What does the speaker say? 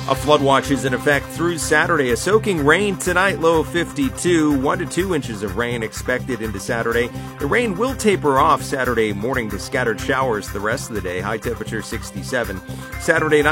A flood watch is in effect through Saturday. A soaking rain tonight, low of 52. 1 to 2 inches of rain expected into Saturday. The rain will taper off Saturday morning to scattered showers the rest of the day. High temperature 67. Saturday night.